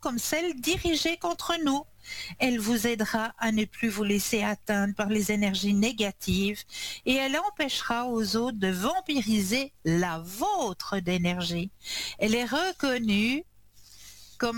comme celle dirigée contre nous. Elle vous aidera à ne plus vous laisser atteindre par les énergies négatives et elle empêchera aux autres de vampiriser la vôtre d'énergie. Elle est reconnue comme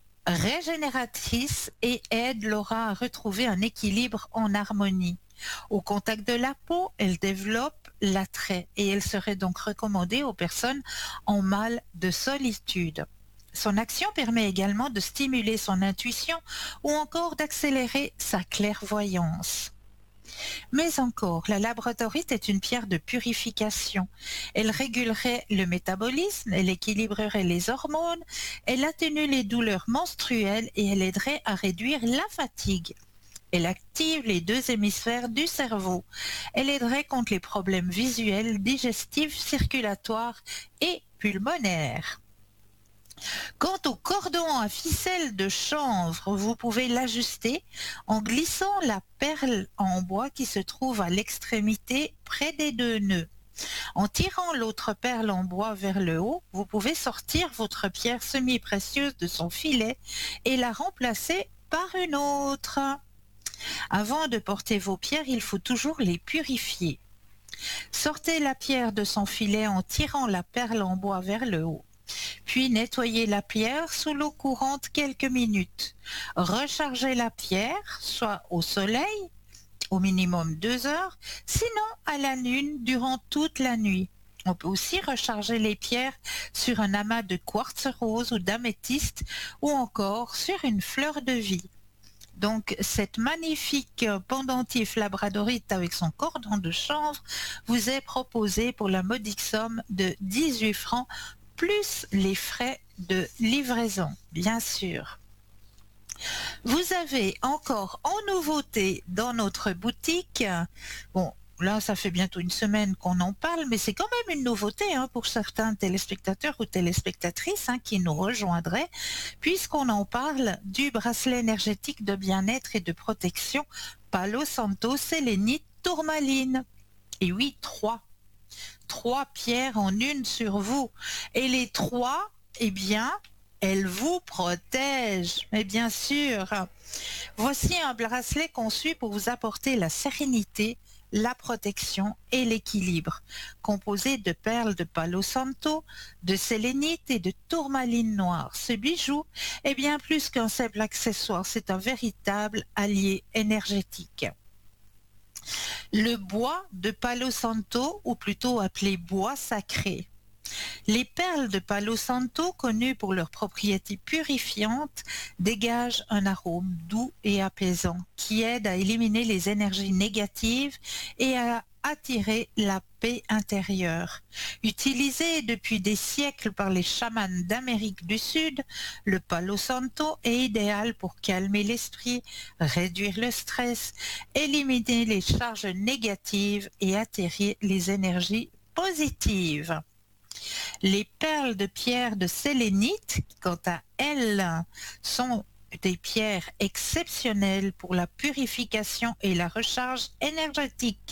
régénératrice et aide l'aura à retrouver un équilibre en harmonie. Au contact de la peau, elle développe l'attrait et elle serait donc recommandée aux personnes en mal de solitude. Son action permet également de stimuler son intuition ou encore d'accélérer sa clairvoyance. Mais encore, la labradorite est une pierre de purification. Elle régulerait le métabolisme, elle équilibrerait les hormones, elle atténue les douleurs menstruelles et elle aiderait à réduire la fatigue. Elle active les deux hémisphères du cerveau. Elle aiderait contre les problèmes visuels, digestifs, circulatoires et pulmonaires. Quant au cordon à ficelle de chanvre, vous pouvez l'ajuster en glissant la perle en bois qui se trouve à l'extrémité près des deux nœuds. En tirant l'autre perle en bois vers le haut, vous pouvez sortir votre pierre semi-précieuse de son filet et la remplacer par une autre. Avant de porter vos pierres, il faut toujours les purifier. Sortez la pierre de son filet en tirant la perle en bois vers le haut. Puis nettoyez la pierre sous l'eau courante quelques minutes. Rechargez la pierre, soit au soleil, au minimum 2 heures, sinon à la lune durant toute la nuit. On peut aussi recharger les pierres sur un amas de quartz rose ou d'améthyste ou encore sur une fleur de vie. Donc, cette magnifique pendentif labradorite avec son cordon de chanvre vous est proposée pour la modique somme de 18 francs plus les frais de livraison, bien sûr. Vous avez encore en nouveauté dans notre boutique, bon, là ça fait bientôt une semaine qu'on en parle, mais c'est quand même une nouveauté pour certains téléspectateurs ou téléspectatrices qui nous rejoindraient, puisqu'on en parle du bracelet énergétique de bien-être et de protection Palo Santo Sélénite Tourmaline. Et oui, 3 pierres en une sur vous. Et les 3, eh bien, elles vous protègent. Mais bien sûr, voici un bracelet conçu pour vous apporter la sérénité, la protection et l'équilibre, composé de perles de Palo Santo, de sélénite et de tourmaline noire. Ce bijou est bien plus qu'un simple accessoire, c'est un véritable allié énergétique. Le bois de Palo Santo, ou plutôt appelé bois sacré. Les perles de Palo Santo, connues pour leurs propriétés purifiantes, dégagent un arôme doux et apaisant qui aide à éliminer les énergies négatives et à attirer la paix intérieure. Utilisé depuis des siècles par les chamans d'Amérique du Sud, le Palo Santo est idéal pour calmer l'esprit, réduire le stress, éliminer les charges négatives et attirer les énergies positives. Les perles de pierre de sélénite, quant à elles, sont des pierres exceptionnelles pour la purification et la recharge énergétique.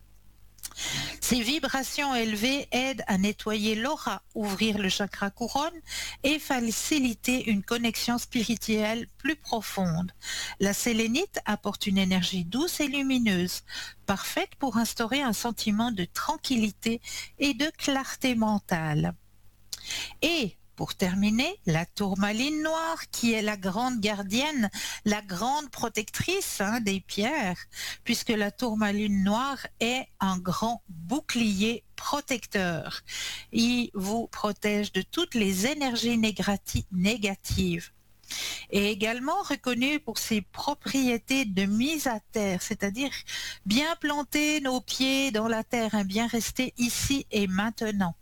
Ces vibrations élevées aident à nettoyer l'aura, ouvrir le chakra couronne et faciliter une connexion spirituelle plus profonde. La sélénite apporte une énergie douce et lumineuse, parfaite pour instaurer un sentiment de tranquillité et de clarté mentale. Et pour terminer, la tourmaline noire, qui est la grande gardienne, la grande protectrice des pierres, puisque la tourmaline noire est un grand bouclier protecteur. Il vous protège de toutes les énergies négatives. Et également reconnu pour ses propriétés de mise à terre, c'est-à-dire bien planter nos pieds dans la terre, bien rester ici et maintenant,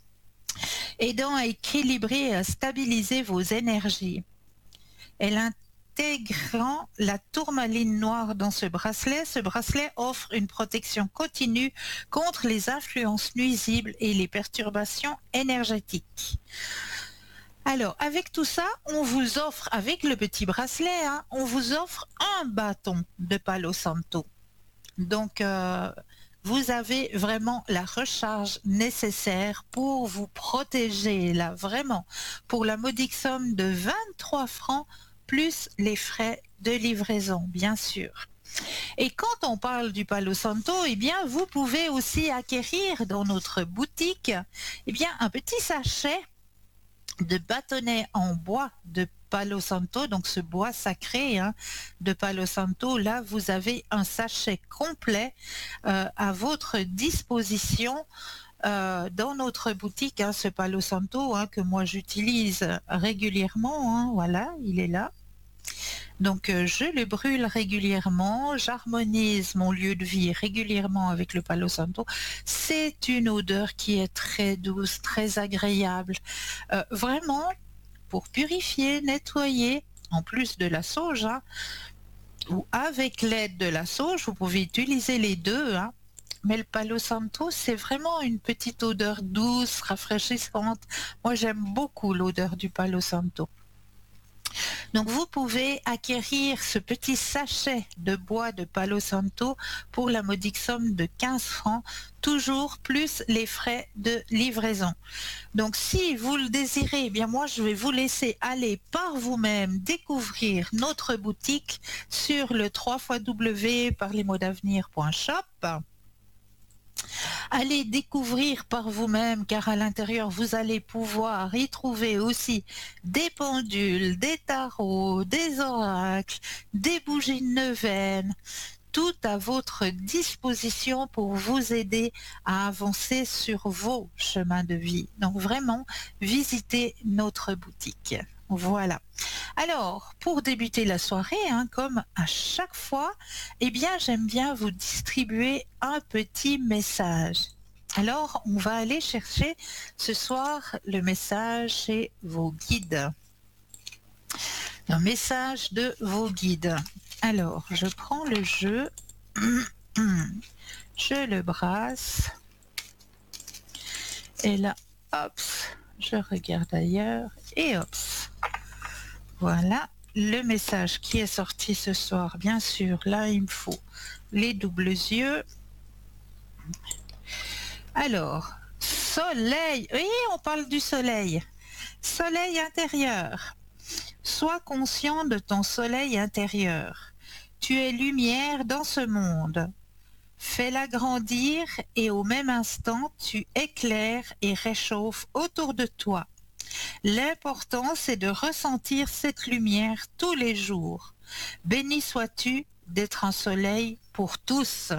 aidant à équilibrer et à stabiliser vos énergies. Elle intégrant la tourmaline noire dans ce bracelet offre une protection continue contre les influences nuisibles et les perturbations énergétiques. Alors, avec tout ça, on vous offre, avec le petit bracelet, on vous offre un bâton de Palo Santo. Donc, vous avez vraiment la recharge nécessaire pour vous protéger, là, vraiment, pour la modique somme de 23 francs, plus les frais de livraison, bien sûr. Et quand on parle du Palo Santo, eh bien, vous pouvez aussi acquérir dans notre boutique, eh bien, un petit sachet de bâtonnets en bois de Palo Santo, donc ce bois sacré hein, de Palo Santo. Là, vous avez un sachet complet à votre disposition dans notre boutique, hein, ce Palo Santo hein, que moi j'utilise régulièrement. Hein, voilà, il est là. Donc je le brûle régulièrement, j'harmonise mon lieu de vie régulièrement avec le Palo Santo. C'est une odeur qui est très douce, très agréable. Vraiment, pour purifier, nettoyer, en plus de la sauge, hein, ou avec l'aide de la sauge, vous pouvez utiliser les deux. Hein. Mais le Palo Santo, c'est vraiment une petite odeur douce, rafraîchissante. Moi, j'aime beaucoup l'odeur du Palo Santo. Donc vous pouvez acquérir ce petit sachet de bois de Palo Santo pour la modique somme de 15 francs, toujours plus les frais de livraison. Donc si vous le désirez, eh bien moi je vais vous laisser aller par vous-même découvrir notre boutique sur le www.parlesmotsavenir.shop. Allez découvrir par vous-même car à l'intérieur vous allez pouvoir y trouver aussi des pendules, des tarots, des oracles, des bougies de neuvaine, tout à votre disposition pour vous aider à avancer sur vos chemins de vie. Donc vraiment, visitez notre boutique. Voilà. Alors, pour débuter la soirée, hein, comme à chaque fois, eh bien, j'aime bien vous distribuer un petit message. Alors, on va aller chercher ce soir le message chez vos guides. Un message de vos guides. Alors, je prends le jeu, je le brasse, et là, hop, je regarde ailleurs, et hop. Voilà le message qui est sorti ce soir. Bien sûr, là, il me faut les doubles yeux. Alors, soleil. Oui, on parle du soleil. Soleil intérieur. Sois conscient de ton soleil intérieur. Tu es lumière dans ce monde. Fais-la grandir et au même instant, tu éclaires et réchauffes autour de toi. L'important, c'est de ressentir cette lumière tous les jours. Béni sois-tu d'être un soleil pour tous.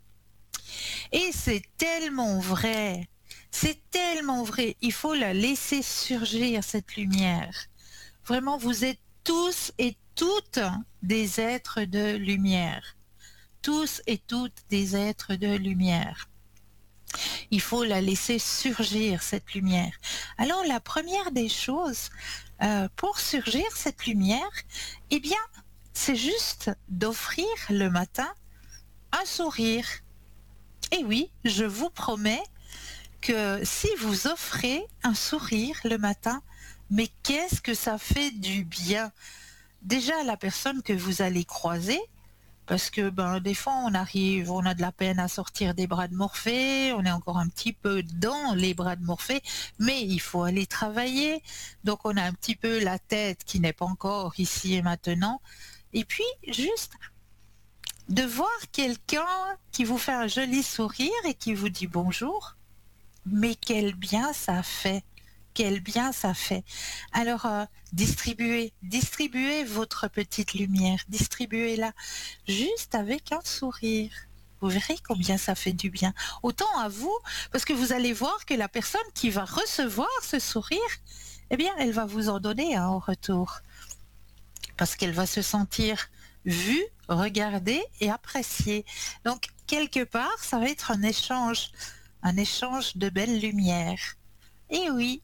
Et c'est tellement vrai. C'est tellement vrai. Il faut la laisser surgir, cette lumière. Vraiment, vous êtes tous et toutes des êtres de lumière. Tous et toutes des êtres de lumière. Il faut la laisser surgir, cette lumière. Alors, la première des choses, pour surgir cette lumière, eh bien, c'est juste d'offrir le matin un sourire. Et oui, je vous promets que si vous offrez un sourire le matin, mais qu'est-ce que ça fait du bien? Déjà, à la personne que vous allez croiser, parce que des fois on a de la peine à sortir des bras de Morphée, on est encore un petit peu dans les bras de Morphée, mais il faut aller travailler. Donc on a un petit peu la tête qui n'est pas encore ici et maintenant. Et puis juste de voir quelqu'un qui vous fait un joli sourire et qui vous dit bonjour, mais quel bien ça fait. Quel bien ça fait. Alors, distribuez votre petite lumière, distribuez-la juste avec un sourire. Vous verrez combien ça fait du bien. Autant à vous, parce que vous allez voir que la personne qui va recevoir ce sourire, eh bien, elle va vous en donner en retour. Parce qu'elle va se sentir vue, regardée et appréciée. Donc, quelque part, ça va être un échange de belles lumières. Et oui,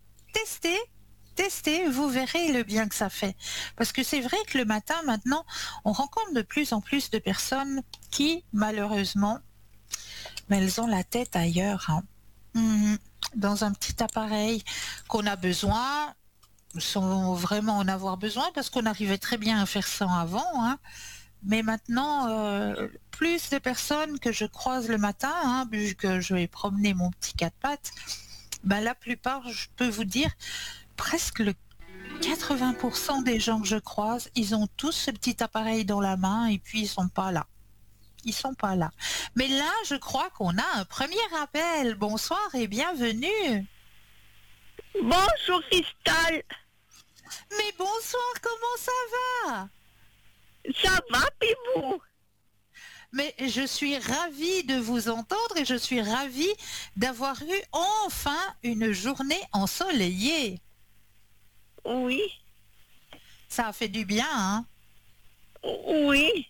testez, vous verrez le bien que ça fait. Parce que c'est vrai que le matin, maintenant, on rencontre de plus en plus de personnes qui, malheureusement, elles ont la tête ailleurs, hein. Dans un petit appareil qu'on a besoin, sans vraiment en avoir besoin, parce qu'on arrivait très bien à faire ça avant, hein. Mais maintenant, plus de personnes que je croise le matin, hein, vu que je vais promener mon petit quatre pattes, ben, la plupart, je peux vous dire, presque le 80% des gens que je croise, ils ont tous ce petit appareil dans la main et puis ils sont pas là. Ils sont pas là. Mais là, je crois qu'on a un premier appel. Bonsoir et bienvenue. Bonjour Cristal, Mais bonsoir, comment ça va? ça va puis vous? Mais je suis ravie de vous entendre et je suis ravie d'avoir eu enfin une journée ensoleillée. Oui, Ça a fait du bien, hein? oui,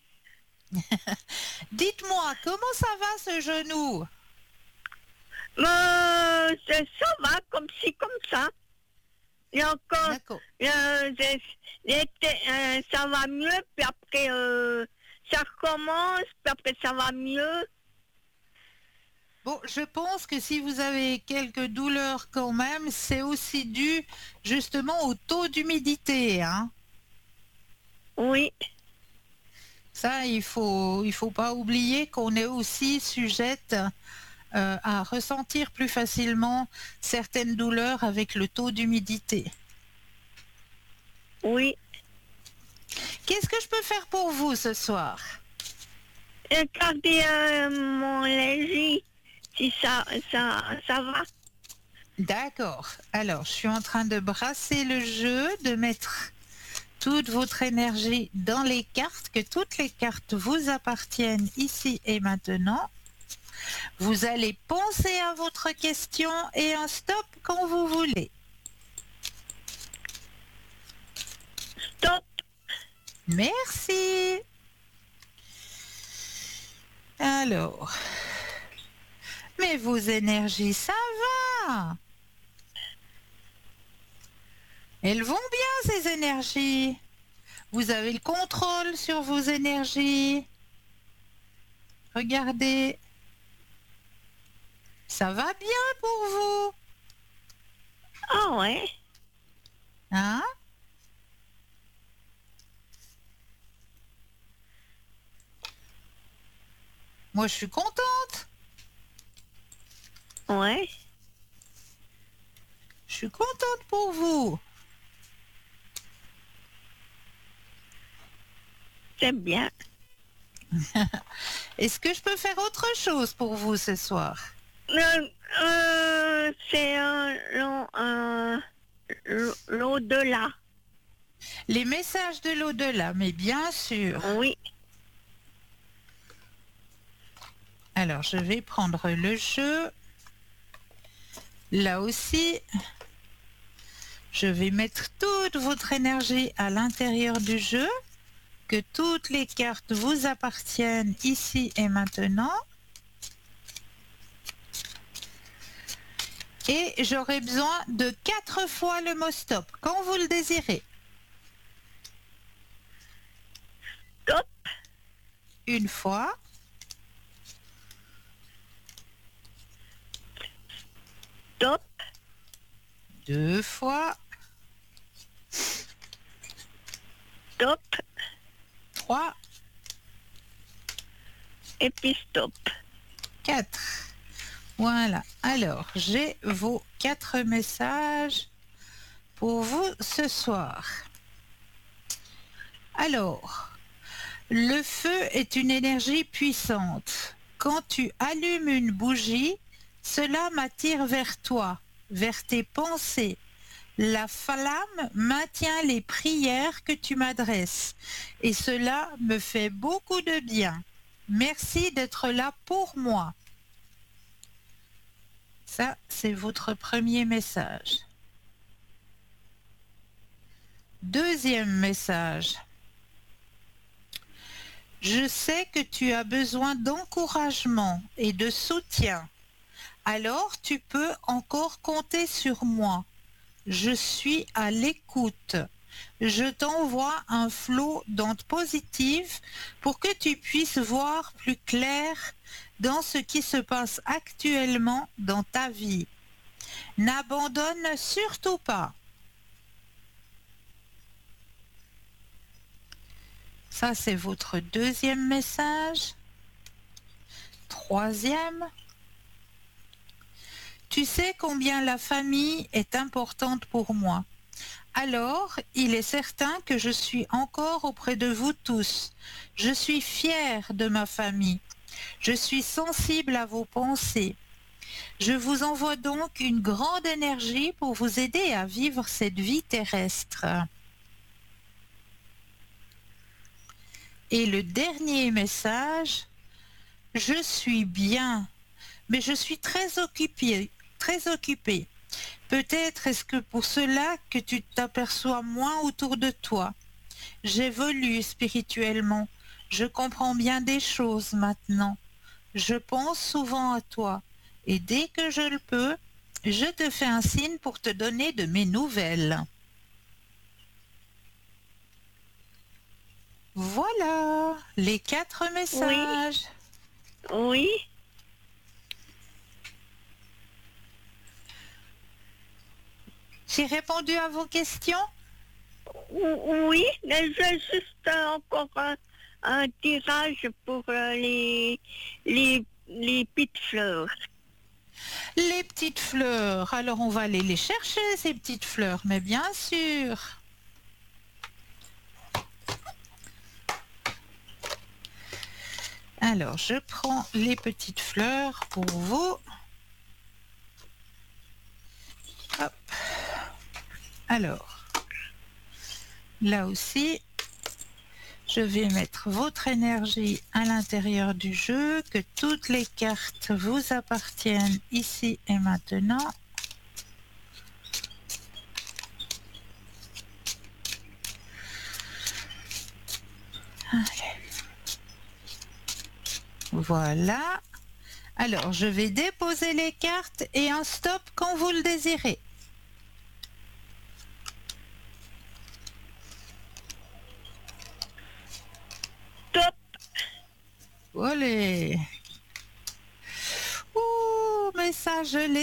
Dites-moi, comment ça va ce genou? ça va comme ci, comme ça. Il y a encore, D'accord. ça va mieux, puis après ça recommence, puis après ça va mieux. Bon, je pense que si vous avez quelques douleurs quand même, c'est aussi dû justement au taux d'humidité, hein? Oui, Ça, il faut pas oublier qu'on est aussi sujette à ressentir plus facilement certaines douleurs avec le taux d'humidité. oui. Qu'est-ce que je peux faire pour vous ce soir? Regardez mon légis, si ça va. D'accord. Alors, je suis en train de brasser le jeu, de mettre toute votre énergie dans les cartes, que toutes les cartes vous appartiennent ici et maintenant. Vous allez penser à votre question et un stop quand vous voulez. Stop. Merci. Alors, mais vos énergies, ça va. Elles vont bien, ces énergies. Vous avez le contrôle sur vos énergies. Regardez. Ça va bien pour vous. Ah ouais, Hein? Moi, je suis contente. ouais, Je suis contente pour vous. c'est bien. Est-ce que je peux faire autre chose pour vous ce soir? C'est l'au-delà. Les messages de l'au-delà, mais bien sûr. Oui, Alors, je vais prendre le jeu. Là aussi, je vais mettre toute votre énergie à l'intérieur du jeu, que toutes les cartes vous appartiennent ici et maintenant. Et j'aurai besoin de 4 fois le mot stop, quand vous le désirez. stop, Une fois, stop, 2 fois, stop, 3, et puis stop. 4. Voilà. Alors, j'ai vos 4 messages pour vous ce soir. Alors, le feu est une énergie puissante. Quand tu allumes une bougie, cela m'attire vers toi, vers tes pensées. La flamme maintient les prières que tu m'adresses et cela me fait beaucoup de bien. Merci d'être là pour moi. Ça, c'est votre premier message. Deuxième message. Je sais que tu as besoin d'encouragement et de soutien. Alors tu peux encore compter sur moi. Je suis à l'écoute. Je t'envoie un flot d'ondes positives pour que tu puisses voir plus clair dans ce qui se passe actuellement dans ta vie. N'abandonne surtout pas. Ça, c'est votre deuxième message. Troisième. Tu sais combien la famille est importante pour moi. Alors, il est certain que je suis encore auprès de vous tous. Je suis fière de ma famille. Je suis sensible à vos pensées. Je vous envoie donc une grande énergie pour vous aider à vivre cette vie terrestre. Et le dernier message, je suis bien, mais je suis très occupée, très occupée. Peut-être est-ce que pour cela que tu t'aperçois moins autour de toi. J'évolue spirituellement. Je comprends bien des choses maintenant. Je pense souvent à toi. Et dès que je le peux, je te fais un signe pour te donner de mes nouvelles. Voilà les 4 Oui, messages. oui, J'ai répondu à vos questions? oui, mais j'ai juste encore un tirage pour les petites fleurs. Les petites fleurs. Alors on va aller les chercher, ces petites fleurs, mais bien sûr. Alors je prends les petites fleurs pour vous. Hop. Alors, là aussi, je vais mettre votre énergie à l'intérieur du jeu, que toutes les cartes vous appartiennent ici et maintenant. Allez. Voilà. Alors, je vais déposer les cartes et un stop quand vous le désirez. Top, Allez. Ouh, mais ça, je l'ai